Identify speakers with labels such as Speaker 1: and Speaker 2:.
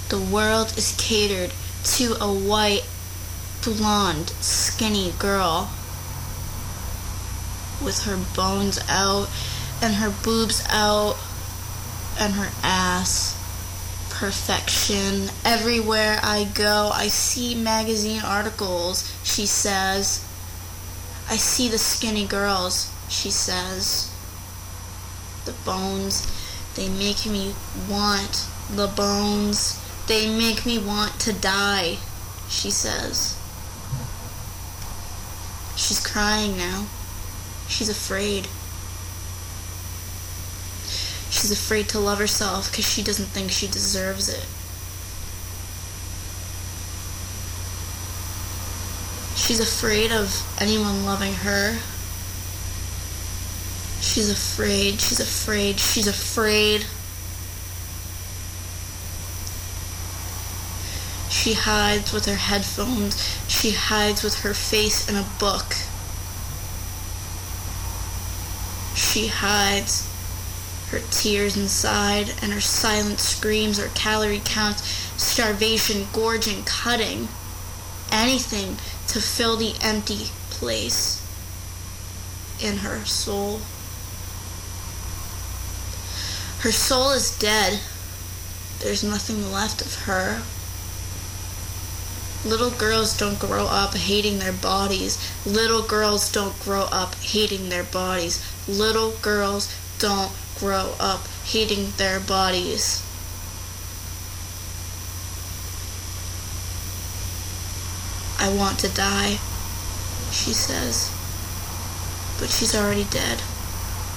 Speaker 1: The world is catered to a white, blonde, skinny girl with her bones out and her boobs out and her ass. Perfection. Everywhere I go, I see magazine articles, she says. I see the skinny girls, she says. The bones, they make me want the bones. They make me want to die, she says. She's crying now. She's afraid. She's afraid to love herself because she doesn't think she deserves it. She's afraid of anyone loving her. She's afraid, she's afraid, she's afraid. She hides with her headphones. She hides with her face in a book. She hides her tears inside, and her silent screams are calorie counts, starvation, gorging, cutting. Anything to fill the empty place in her soul. Her soul is dead. There's nothing left of her. Little girls don't grow up hating their bodies. Little girls don't grow up hating their bodies. Little girls don't grow up hating their bodies. I want to die, she says, but she's already dead.